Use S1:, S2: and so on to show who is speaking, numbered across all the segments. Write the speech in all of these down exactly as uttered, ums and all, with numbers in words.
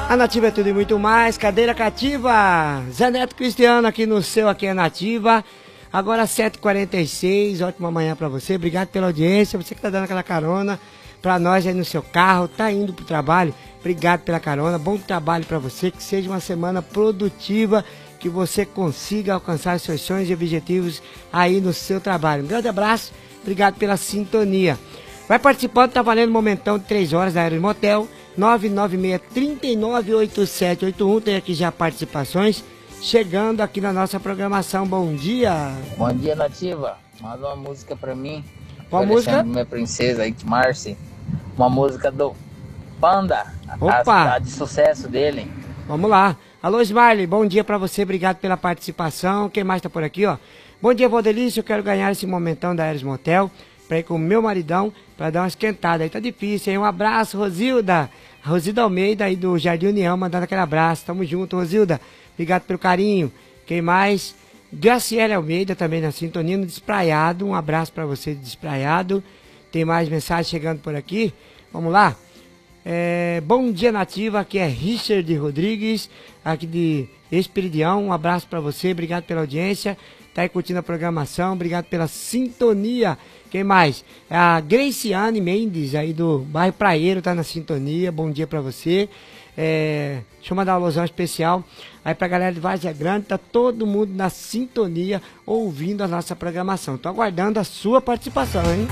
S1: A Nativa é tudo e muito mais, cadeira cativa. Zé Neto Cristiano aqui no seu Aqui é Nativa. Agora sete e quarenta e seis, ótima manhã pra você. Obrigado pela audiência, você que tá dando aquela carona pra nós aí no seu carro, tá indo pro trabalho. Obrigado pela carona, bom trabalho pra você, que seja uma semana produtiva, que você consiga alcançar seus sonhos e objetivos aí no seu trabalho. Um grande abraço, obrigado pela sintonia. Vai participando, tá valendo um momentão de três horas da Aeros Motel, nove nove seis, três nove oito sete oito um, tem aqui já participações, chegando aqui na nossa programação. Bom dia!
S2: Bom dia, Nativa, manda uma música pra mim.
S1: Qual música?
S2: Minha princesa, aí, Marcy, uma música do Panda,
S1: Opa!
S2: A, a de sucesso dele.
S1: Vamos lá. Alô, Smiley, bom dia pra você, obrigado pela participação. Quem mais tá por aqui, ó? Bom dia, Valdelício, eu quero ganhar esse momentão da Aeros Motel pra ir com o meu maridão, pra dar uma esquentada. Aí tá difícil, hein? Um abraço, Rosilda. Rosilda Almeida aí do Jardim União, mandando aquele abraço. Tamo junto, Rosilda. Obrigado pelo carinho. Quem mais? Graciela Almeida também na sintonia, no Despraiado. Um abraço pra você, Despraiado. Tem mais mensagem chegando por aqui. Vamos lá. É, bom dia, Nativa. Aqui é Richard Rodrigues, aqui de Espiridião. Um abraço pra você, obrigado pela audiência. Tá aí curtindo a programação, obrigado pela sintonia. Quem mais? A Graciane Mendes, aí do bairro Praieiro, tá na sintonia. Bom dia pra você. É, deixa eu mandar uma alusão especial aí pra galera de Várzea Grande. Tá todo mundo na sintonia, ouvindo a nossa programação. Tô aguardando a sua participação, hein?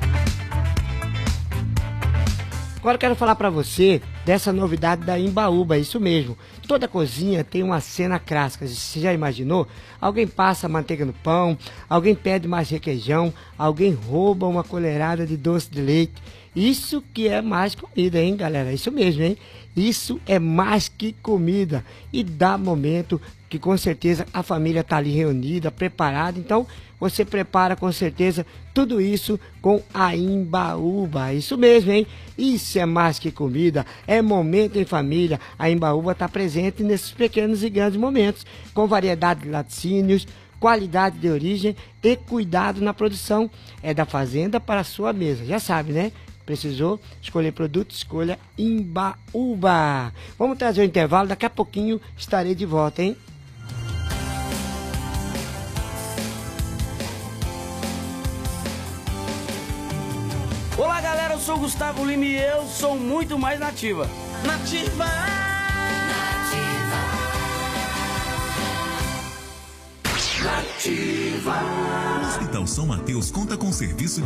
S1: Agora eu quero falar pra você dessa novidade da Imbaúba, isso mesmo. Toda cozinha tem uma cena clássica, você já imaginou? Alguém passa manteiga no pão, alguém pede mais requeijão, alguém rouba uma colherada de doce de leite. Isso que é mais comida, hein, galera? Isso mesmo, hein? Isso é mais que comida. E dá momento que com certeza a família tá ali reunida, preparada. Então você prepara com certeza tudo isso com a Imbaúba. Isso mesmo, hein? Isso é mais que comida, é momento em família. A Imbaúba está presente nesses pequenos e grandes momentos, com variedade de laticínios, qualidade de origem e cuidado na produção. É da fazenda para a sua mesa, já sabe, né? Precisou escolher produto, escolha Imbaúba. Vamos trazer o intervalo, daqui a pouquinho estarei de volta, hein?
S3: Olá, galera, eu sou o Gustavo Lima e eu sou muito mais nativa. Nativa! Nativa!
S4: Hospital São Mateus conta com serviço de